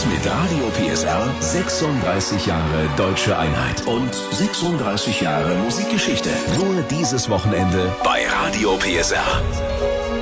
mit Radio PSR 36 Jahre Deutsche Einheit und 36 Jahre Musikgeschichte. Nur dieses Wochenende bei Radio PSR.